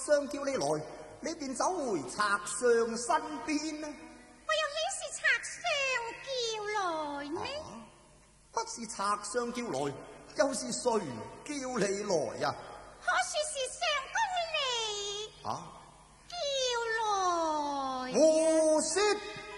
相叫你來，你便走回賊相身邊呢？ 我又豈是賊相叫來呢？ 不是賊相叫來，又是誰叫你來呀？ 可說是相公你啊！ 叫來。 胡說！